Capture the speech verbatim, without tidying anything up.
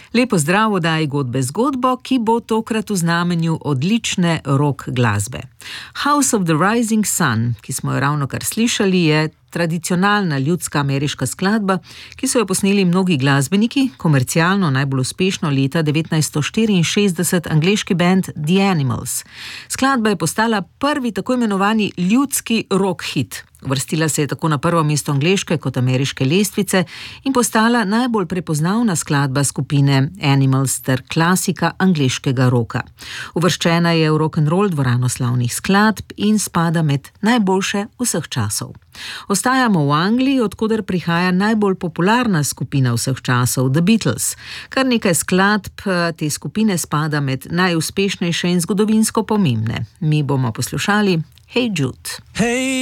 Lepo zdrav v oddaji Godbe zgodbo, ki bo tokrat v znamenju odlične rock glasbe. House of the Rising Sun, ki smo jo ravno kar slišali, je tradicionalna ljudska ameriška skladba, ki so jo posneli mnogi glasbeniki, komercialno najbolj uspešno leta devetnajststo štiriinšestdeset angleški band The Animals. Skladba je postala prvi tako imenovani ljudski rock hit. Uvrstila se je tako na prvo mesto angleške kot ameriške lestvice in postala najbolj prepoznavna skladba skupine Animals ter klasika angleškega roka. Uvrščena je v rock'n'roll dvorano slavnih skladb in spada med najboljše vseh časov. Ostajamo v Angliji, od koder prihaja najbolj popularna skupina vseh časov, The Beatles. Kar nekaj skladb te skupine spada med najuspešnejše in zgodovinsko pomembne. Mi bomo poslušali Hey Jude. Hey